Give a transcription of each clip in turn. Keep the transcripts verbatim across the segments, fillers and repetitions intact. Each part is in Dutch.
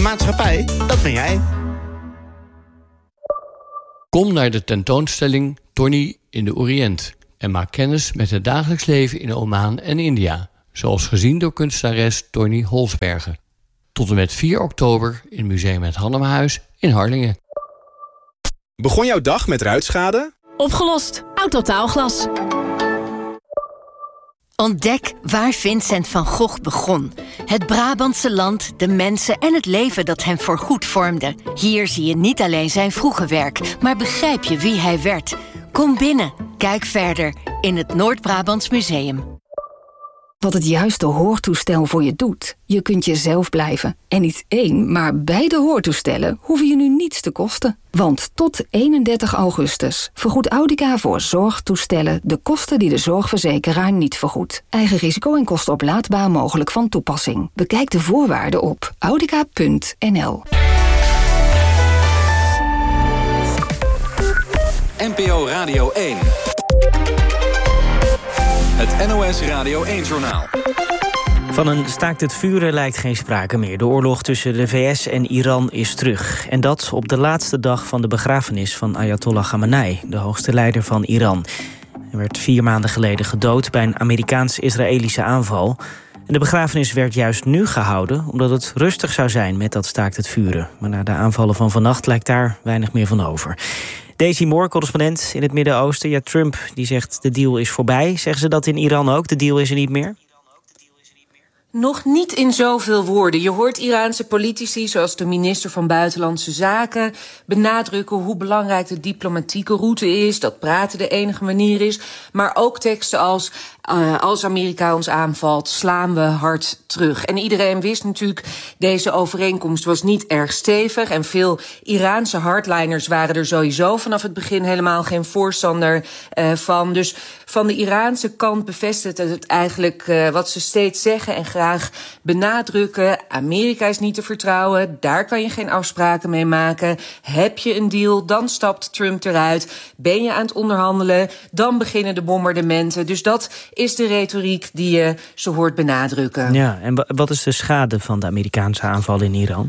maatschappij, dat ben jij. Kom naar de tentoonstelling Tony in de Oriënt en maak kennis met het dagelijks leven in Oman en India, zoals gezien door kunstenares Tony Holsbergen. Tot en met vier oktober in Museum Het Hannemhuis in Harlingen. Begon jouw dag met ruitschade? Opgelost. Autotaalglas. Ontdek waar Vincent van Gogh begon. Het Brabantse land, de mensen en het leven dat hem voorgoed vormde. Hier zie je niet alleen zijn vroege werk, maar begrijp je wie hij werd. Kom binnen, kijk verder in het Noord-Brabants Museum. Wat het juiste hoortoestel voor je doet. Je kunt jezelf blijven. En niet één, maar beide hoortoestellen hoeven je nu niets te kosten. Want tot eenendertig augustus vergoedt Audica voor zorgtoestellen de kosten die de zorgverzekeraar niet vergoedt. Eigen risico en kosten oplaadbaar mogelijk van toepassing. Bekijk de voorwaarden op audica punt n l. N P O Radio één. Het N O S Radio één-journaal. Van een staakt het vuren lijkt geen sprake meer. De oorlog tussen de V S en Iran is terug. En dat op de laatste dag van de begrafenis van Ayatollah Khamenei, de hoogste leider van Iran. Hij werd vier maanden geleden gedood bij een Amerikaans-Israëlische aanval. En de begrafenis werd juist nu gehouden, omdat het rustig zou zijn met dat staakt het vuren. Maar na de aanvallen van vannacht lijkt daar weinig meer van over. Daisy Moore, correspondent in het Midden-Oosten. Ja, Trump die zegt de deal is voorbij. Zeggen ze dat in Iran ook? De deal is er niet meer? Nog niet in zoveel woorden. Je hoort Iraanse politici, zoals de minister van Buitenlandse Zaken, benadrukken hoe belangrijk de diplomatieke route is, dat praten de enige manier is. Maar ook teksten als, uh, als Amerika ons aanvalt, slaan we hard terug. En iedereen wist natuurlijk, deze overeenkomst was niet erg stevig. En veel Iraanse hardliners waren er sowieso vanaf het begin helemaal geen voorstander uh, van. Dus van de Iraanse kant bevestigt het eigenlijk uh, wat ze steeds zeggen en graag benadrukken. Amerika is niet te vertrouwen, daar kan je geen afspraken mee maken. Heb je een deal, dan stapt Trump eruit. Ben je aan het onderhandelen, dan beginnen de bombardementen. Dus dat is de retoriek die je zo hoort benadrukken. Ja, en wat is de schade van de Amerikaanse aanval in Iran?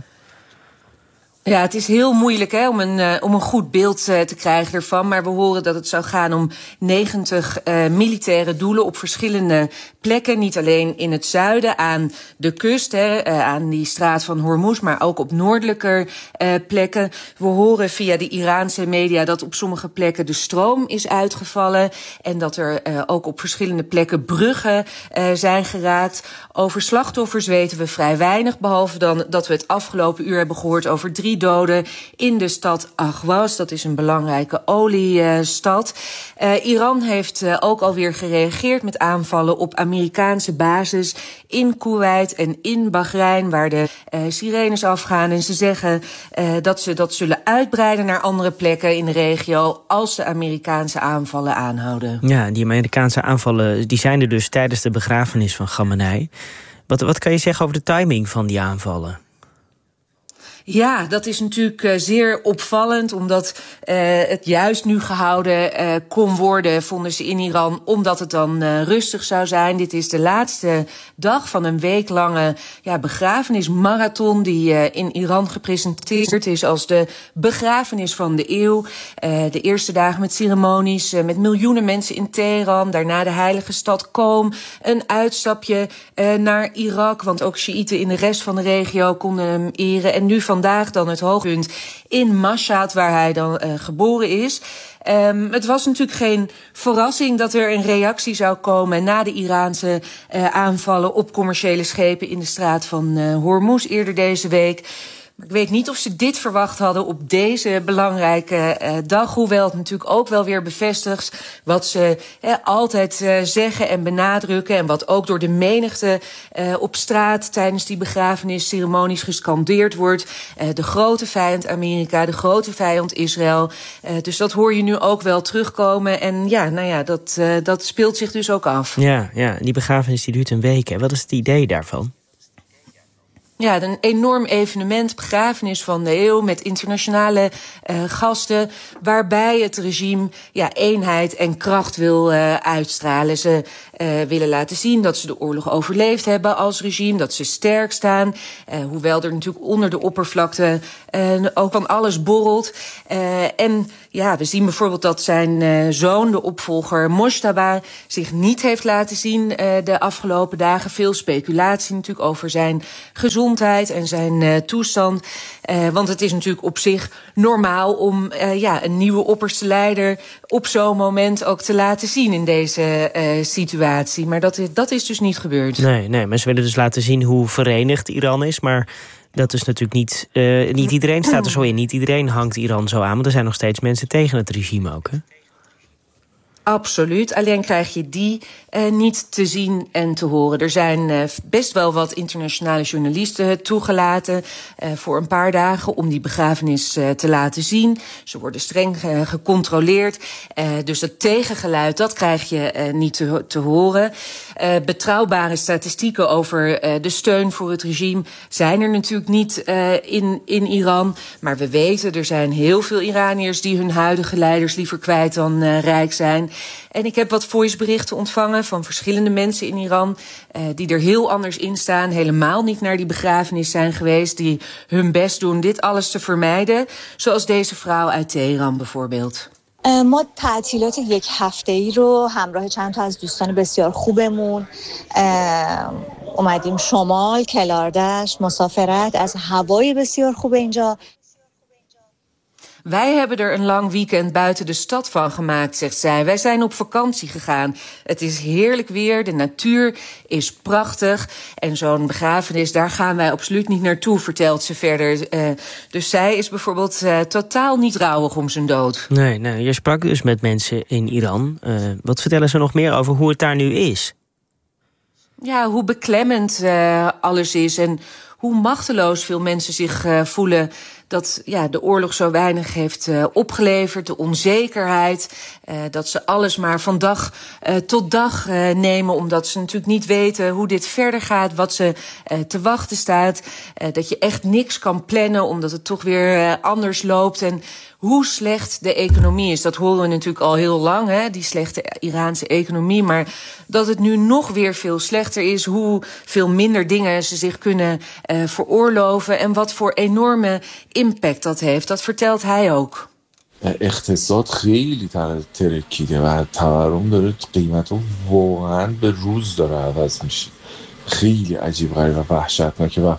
Ja, het is heel moeilijk hè, om, een, uh, om een goed beeld uh, te krijgen ervan. Maar we horen dat het zou gaan om negentig uh, militaire doelen op verschillende plekken. Niet alleen in het zuiden, aan de kust, hè, uh, aan die straat van Hormuz, maar ook op noordelijker uh, plekken. We horen via de Iraanse media dat op sommige plekken de stroom is uitgevallen. En dat er uh, ook op verschillende plekken bruggen uh, zijn geraakt. Over slachtoffers weten we vrij weinig. Behalve dan dat we het afgelopen uur hebben gehoord over drie doden in de stad Ahwaz. Dat is een belangrijke oliestad. Uh, Iran heeft uh, ook alweer gereageerd met aanvallen op Amerikaanse bases in Kuwait en in Bahrein, waar de uh, sirenes afgaan. En ze zeggen uh, dat ze dat zullen uitbreiden naar andere plekken in de regio als de Amerikaanse aanvallen aanhouden. Ja, die Amerikaanse aanvallen die zijn er dus tijdens de begrafenis van Khamenei. Wat, wat kan je zeggen over de timing van die aanvallen? Ja, dat is natuurlijk uh, zeer opvallend, omdat uh, het juist nu gehouden uh, kon worden, vonden ze in Iran, omdat het dan uh, rustig zou zijn. Dit is de laatste dag van een weeklange ja, begrafenismarathon die uh, in Iran gepresenteerd is als de begrafenis van de eeuw. Uh, de eerste dagen met ceremonies, uh, met miljoenen mensen in Teheran, daarna de heilige stad Qom, een uitstapje uh, naar Irak, want ook Sjiïten in de rest van de regio konden hem eren. En nu van Vandaag dan het hoogtepunt in Mashhad, waar hij dan uh, geboren is. Um, het was natuurlijk geen verrassing dat er een reactie zou komen na de Iraanse uh, aanvallen op commerciële schepen in de straat van uh, Hormuz eerder deze week. Maar ik weet niet of ze dit verwacht hadden op deze belangrijke uh, dag. Hoewel het natuurlijk ook wel weer bevestigt wat ze eh, altijd uh, zeggen en benadrukken. En wat ook door de menigte uh, op straat tijdens die begrafenisceremonies gescandeerd wordt. Uh, de grote vijand Amerika, de grote vijand Israël. Uh, dus dat hoor je nu ook wel terugkomen. En ja, nou ja, dat, uh, dat speelt zich dus ook af. Ja, ja, die begrafenis die duurt een week. Hè. Wat is het idee daarvan? Ja, een enorm evenement, begrafenis van de eeuw met internationale uh, gasten, waarbij het regime ja, eenheid en kracht wil uh, uitstralen. Ze uh, willen laten zien dat ze de oorlog overleefd hebben als regime, dat ze sterk staan, uh, hoewel er natuurlijk onder de oppervlakte uh, ook van alles borrelt. Uh, en ja, we zien bijvoorbeeld dat zijn uh, zoon, de opvolger Mojtaba, zich niet heeft laten zien uh, de afgelopen dagen. Veel speculatie natuurlijk over zijn gezondheid en zijn uh, toestand. Uh, want het is natuurlijk op zich normaal om uh, ja, een nieuwe opperste leider op zo'n moment ook te laten zien in deze uh, situatie. Maar dat is, dat is dus niet gebeurd. Nee, nee, maar ze willen dus laten zien hoe verenigd Iran is. Maar dat is natuurlijk niet... Uh, niet iedereen staat er zo in. Niet iedereen hangt Iran zo aan. Want er zijn nog steeds mensen tegen het regime ook, hè? Absoluut. Alleen krijg je die uh, niet te zien en te horen. Er zijn uh, best wel wat internationale journalisten toegelaten uh, voor een paar dagen om die begrafenis uh, te laten zien. Ze worden streng uh, gecontroleerd. Uh, dus dat tegengeluid, dat krijg je uh, niet te, te horen. Uh, betrouwbare statistieken over uh, de steun voor het regime zijn er natuurlijk niet uh, in, in Iran. Maar we weten, er zijn heel veel Iraniërs die hun huidige leiders liever kwijt dan uh, rijk zijn. En ik heb wat voiceberichten ontvangen van verschillende mensen in Iran uh, die er heel anders in staan, helemaal niet naar die begrafenis zijn geweest, die hun best doen dit alles te vermijden. Zoals deze vrouw uit Teheran bijvoorbeeld. ما تعطیلات یک هفته‌ای رو همراه چند تا از دوستان بسیار خوبمون اومدیم شمال کلاردشت مسافرت از هوای بسیار خوب اینجا. Wij hebben er een lang weekend buiten de stad van gemaakt, zegt zij. Wij zijn op vakantie gegaan. Het is heerlijk weer, de natuur is prachtig. En zo'n begrafenis, daar gaan wij absoluut niet naartoe, vertelt ze verder. Uh, dus zij is bijvoorbeeld uh, totaal niet rouwig om zijn dood. Nee, nee, je sprak dus met mensen in Iran. Uh, wat vertellen ze nog meer over hoe het daar nu is? Ja, hoe beklemmend uh, alles is en hoe machteloos veel mensen zich uh, voelen dat ja, de oorlog zo weinig heeft uh, opgeleverd, de onzekerheid, uh, dat ze alles maar van dag uh, tot dag uh, nemen, omdat ze natuurlijk niet weten hoe dit verder gaat, wat ze uh, te wachten staat, uh, dat je echt niks kan plannen, omdat het toch weer uh, anders loopt. En hoe slecht de economie is, dat horen we natuurlijk al heel lang, hè, die slechte Iraanse economie. Maar dat het nu nog weer veel slechter is, hoe veel minder dingen ze zich kunnen uh, veroorloven en wat voor enorme impact dat heeft, dat vertelt hij ook. اقتصاد خیلی ترکیده و تورم داره قیمتو واقعا به روز داره عوض میشه. خیلی عجیب غریب و وحشتناکه و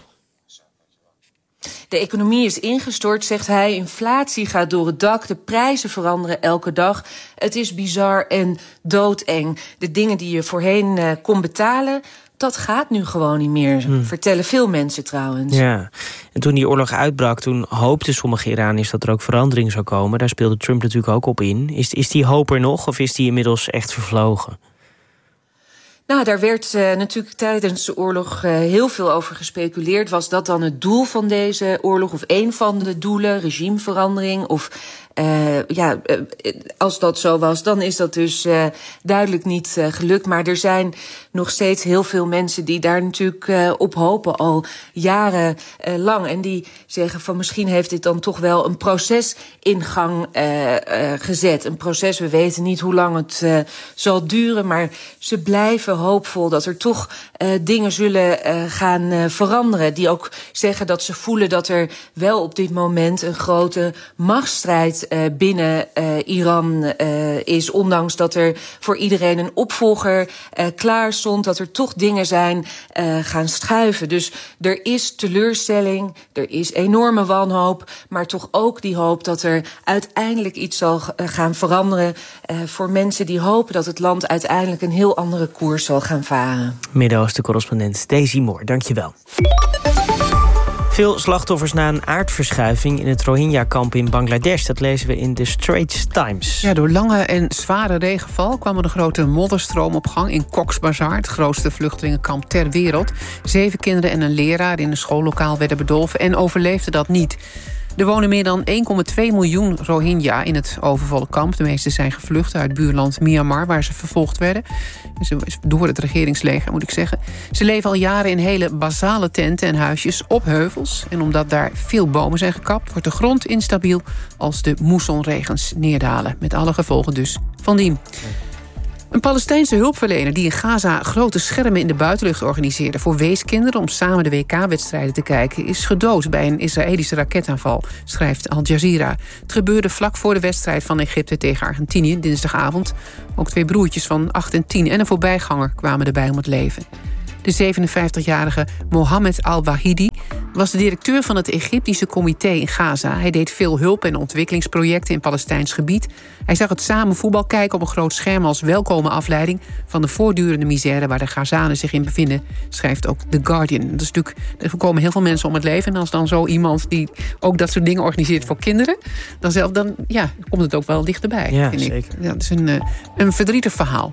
De economie is ingestort, zegt hij. Inflatie gaat door het dak. De prijzen veranderen elke dag. Het is bizar en doodeng. De dingen die je voorheen uh, kon betalen, dat gaat nu gewoon niet meer. Hmm. Vertellen veel mensen trouwens. Ja, en toen die oorlog uitbrak, toen hoopten sommige Iraniërs dat er ook verandering zou komen. Daar speelde Trump natuurlijk ook op in. Is, is die hoop er nog of is die inmiddels echt vervlogen? Nou, daar werd uh, natuurlijk tijdens de oorlog uh, heel veel over gespeculeerd. Was dat dan het doel van deze oorlog of een van de doelen, regimeverandering? Of uh, ja, uh, als dat zo was, dan is dat dus uh, duidelijk niet uh, gelukt. Maar er zijn nog steeds heel veel mensen die daar natuurlijk uh, op hopen al jaren uh, lang. En die zeggen van misschien heeft dit dan toch wel een proces in gang uh, uh, gezet. Een proces, we weten niet hoe lang het uh, zal duren, maar ze blijven hoopvol dat er toch uh, dingen zullen uh, gaan uh, veranderen. Die ook zeggen dat ze voelen dat er wel op dit moment een grote machtsstrijd uh, binnen uh, Iran uh, is. Ondanks dat er voor iedereen een opvolger uh, klaar stond, dat er toch dingen zijn uh, gaan schuiven. Dus er is teleurstelling, er is enorme wanhoop, maar toch ook die hoop dat er uiteindelijk iets zal uh, gaan veranderen uh, voor mensen die hopen dat het land uiteindelijk een heel andere koers zal gaan varen. Midden-Oosten-correspondent Daisy Moore, dankjewel. Veel slachtoffers na een aardverschuiving in het Rohingya-kamp in Bangladesh. Dat lezen we in de Straits Times. Ja, door lange en zware regenval kwam er een grote modderstroom op gang in Cox's Bazar, het grootste vluchtelingenkamp ter wereld. Zeven kinderen en een leraar in een schoollokaal werden bedolven en overleefden dat niet. Er wonen meer dan één komma twee miljoen Rohingya in het overvolle kamp. De meeste zijn gevlucht uit buurland Myanmar, waar ze vervolgd werden. Door het regeringsleger, moet ik zeggen. Ze leven al jaren in hele basale tenten en huisjes op heuvels. En omdat daar veel bomen zijn gekapt, wordt de grond instabiel als de moessonregens neerdalen. Met alle gevolgen dus van dien. Een Palestijnse hulpverlener die in Gaza grote schermen in de buitenlucht organiseerde voor weeskinderen om samen de W K-wedstrijden te kijken, is gedood bij een Israëlische raketaanval, schrijft Al Jazeera. Het gebeurde vlak voor de wedstrijd van Egypte tegen Argentinië dinsdagavond. Ook twee broertjes van acht en tien en een voorbijganger kwamen erbij om het leven. De zevenenvijftigjarige Mohammed al-Wahidi was de directeur van het Egyptische comité in Gaza. Hij deed veel hulp- en ontwikkelingsprojecten in Palestijns gebied. Hij zag het samen voetbal kijken op een groot scherm als welkome afleiding van de voortdurende misère waar de Gazanen zich in bevinden, schrijft ook The Guardian. Dat is natuurlijk, er komen heel veel mensen om het leven. En als dan zo iemand die ook dat soort dingen organiseert voor kinderen, dan zelf dan ja, komt het ook wel dichterbij. Ja, vind zeker. Ik. Ja, dat is een, een verdrietig verhaal.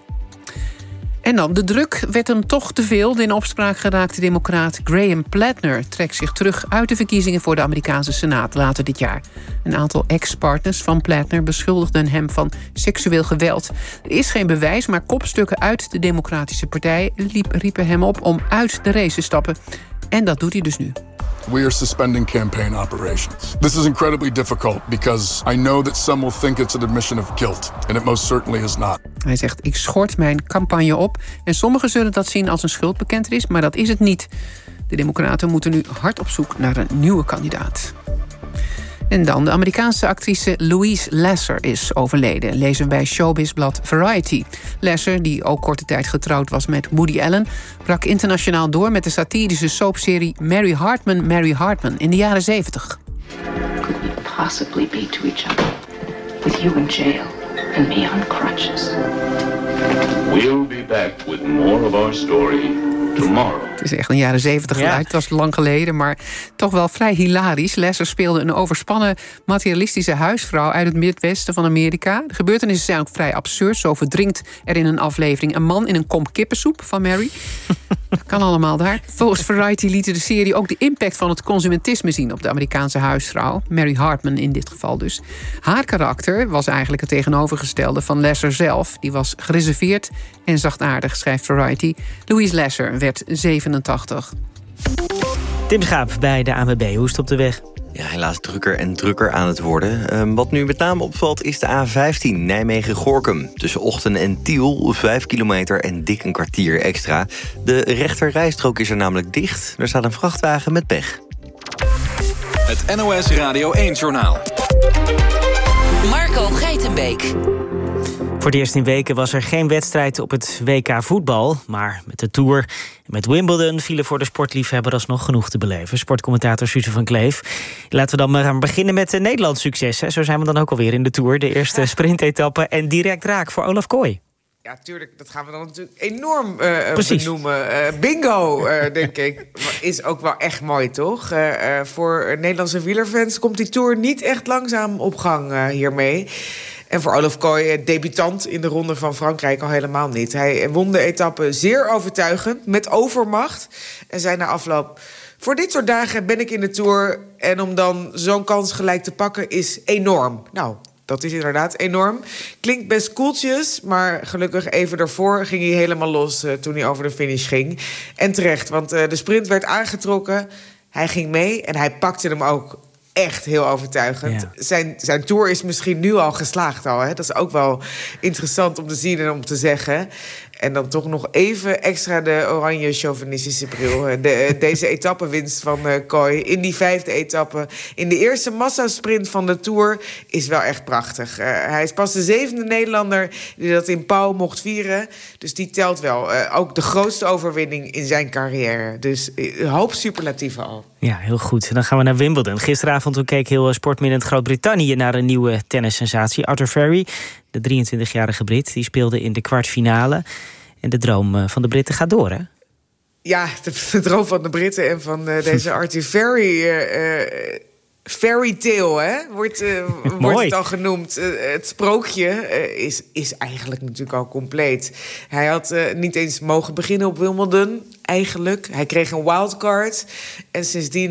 En dan, de druk werd hem toch te veel. De in opspraak geraakte democraat Graham Plattner trekt zich terug uit de verkiezingen voor de Amerikaanse Senaat later dit jaar. Een aantal ex-partners van Plattner beschuldigden hem van seksueel geweld. Er is geen bewijs, maar kopstukken uit de Democratische Partij riepen hem op om uit de race te stappen. En dat doet hij dus nu. We are suspending campaign operations. This is incredibly difficult because I know that some will think it's an admission of guilt, and it most certainly is not. Hij zegt, ik schort mijn campagne op en sommigen zullen dat zien als een schuldbekentenis, maar dat is het niet. De Democraten moeten nu hard op zoek naar een nieuwe kandidaat. En dan, de Amerikaanse actrice Louise Lasser is overleden, lezen we bij showbizblad Variety. Lasser, die ook korte tijd getrouwd was met Woody Allen, brak internationaal door met de satirische soapserie Mary Hartman, Mary Hartman in de jaren zeventig. Could we possibly be to each other with you in jail and me on crutches? We'll be back with more of our story tomorrow. Het is echt een jaren zeventig geluid. Ja. Het was lang geleden, maar toch wel vrij hilarisch. Lasser speelde een overspannen materialistische huisvrouw uit het Midwesten van Amerika. De gebeurtenissen zijn ook vrij absurd. Zo verdrinkt er in een aflevering een man in een kom kippensoep van Mary. Dat kan allemaal daar. Volgens Variety liet de serie ook de impact van het consumentisme zien op de Amerikaanse huisvrouw. Mary Hartman in dit geval dus. Haar karakter was eigenlijk het tegenovergestelde van Lasser zelf. Die was gereserveerd en zachtaardig, schrijft Variety. Louise Lasser werd zevenentachtig. Tim Schaap bij de A N W B. Hoe is het op de weg? Ja, helaas drukker en drukker aan het worden. Uh, wat nu met name opvalt is de A vijftien Nijmegen-Gorinchem. Tussen Ochten en Tiel, vijf kilometer en dik een kwartier extra. De rechterrijstrook is er namelijk dicht. Er staat een vrachtwagen met pech. Het N O S Radio één-journaal. Marco Geitenbeek. Voor het eerst in weken was er geen wedstrijd op het W K voetbal. Maar met de Tour en met Wimbledon vielen voor de sportliefhebber alsnog genoeg te beleven. Sportcommentator Suze van Kleef. Laten we dan maar beginnen met een Nederlands succes. Hè. Zo zijn we dan ook alweer in de Tour. De eerste ja. sprintetappe en direct raak voor Olaf Kooi. Ja, tuurlijk, dat gaan we dan natuurlijk enorm uh, benoemen. Uh, bingo, uh, denk ik. Is ook wel echt mooi, toch? Uh, uh, voor Nederlandse wielerfans komt die Tour niet echt langzaam op gang uh, hiermee. En voor Olaf Kooi, debutant in de Ronde van Frankrijk, al helemaal niet. Hij won de etappe zeer overtuigend, met overmacht. En zei na afloop: voor dit soort dagen ben ik in de Tour. En om dan zo'n kans gelijk te pakken is enorm. Nou, dat is inderdaad enorm. Klinkt best koeltjes, maar gelukkig even daarvoor ging hij helemaal los uh, toen hij over de finish ging. En terecht, want uh, de sprint werd aangetrokken. Hij ging mee en hij pakte hem ook echt heel overtuigend. Ja. Zijn, zijn tour is misschien nu al geslaagd al. Hè? Dat is ook wel interessant om te zien en om te zeggen. En dan toch nog even extra de oranje chauvinistische bril. De, deze etappewinst van uh, Kooi in die vijfde etappe, in de eerste massasprint van de Tour, is wel echt prachtig. Uh, hij is pas de zevende Nederlander die dat in Pau mocht vieren. Dus die telt wel. Uh, ook de grootste overwinning in zijn carrière. Dus een hoop superlatieven al. Ja, heel goed. Dan gaan we naar Wimbledon. Gisteravond toen keek heel sportminnend Groot-Brittannië naar een nieuwe tennissensatie. Arthur Furry, de drieëntwintigjarige Brit, die speelde in de kwartfinale. En de droom van de Britten gaat door, hè? Ja, de, de droom van de Britten en van uh, deze Arthur Furry. Uh, uh, fairy tale, hè? Wordt, uh, wordt het al genoemd. Uh, het sprookje uh, is, is eigenlijk natuurlijk al compleet. Hij had uh, niet eens mogen beginnen op Wimbledon, eigenlijk. Hij kreeg een wildcard. En sindsdien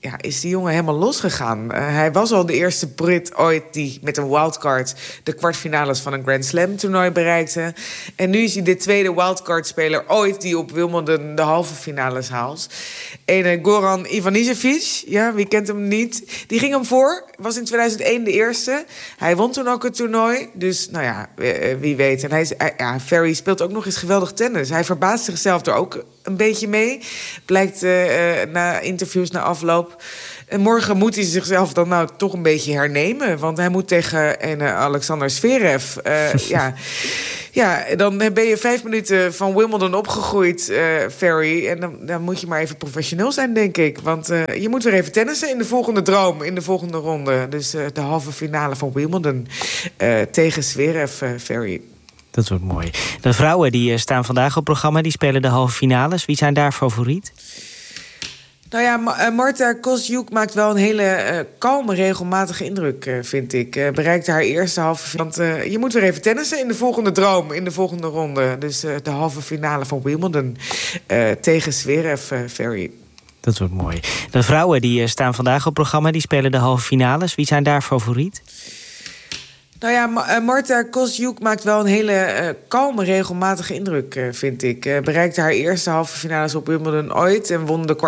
ja, is die jongen helemaal losgegaan. Uh, hij was al de eerste Brit ooit die met een wildcard de kwartfinales van een Grand Slam toernooi bereikte. En nu is hij de tweede wildcard-speler ooit die op Wimbledon de halve finales haalt. En uh, Goran Ivanisevic, ja, wie kent hem niet? Die ging hem voor, was in tweeduizend één de eerste. Hij won toen ook het toernooi, dus nou ja, wie weet. En hij is, uh, ja, Ferry speelt ook nog eens geweldig tennis. Hij verbaast zichzelf er ook een beetje mee. Blijkt uh, na interviews na afloop. En morgen moet hij zichzelf dan nou toch een beetje hernemen. Want hij moet tegen een uh, Alexander Zverev. Uh, ja, ja, dan ben je vijf minuten van Wimbledon opgegroeid, uh, Ferry. En dan, dan moet je maar even professioneel zijn, denk ik. Want uh, je moet weer even tennissen in de volgende droom, in de volgende ronde. Dus uh, de halve finale van Wimbledon uh, tegen Zverev, uh, Ferry. Dat wordt mooi. De vrouwen die staan vandaag op het programma, die spelen de halve finales. Wie zijn daar favoriet? Nou ja, Ma- uh, Marta Kostyuk maakt wel een hele uh, kalme, regelmatige indruk, uh, vind ik. Uh, bereikte haar eerste halve finale. Want uh, je moet weer even tennissen in de volgende droom, in de volgende ronde. Dus uh, de halve finale van Wimbledon uh, tegen Zverev, uh, Ferry. Dat wordt mooi. De vrouwen die staan vandaag op het programma, die spelen de halve finales. Wie zijn daar favoriet? Nou ja, Ma- uh, Marta Kostyuk maakt wel een hele uh, kalme, regelmatige indruk, uh, vind ik. Uh, bereikte haar eerste halve finales op Wimbledon ooit en won de kwart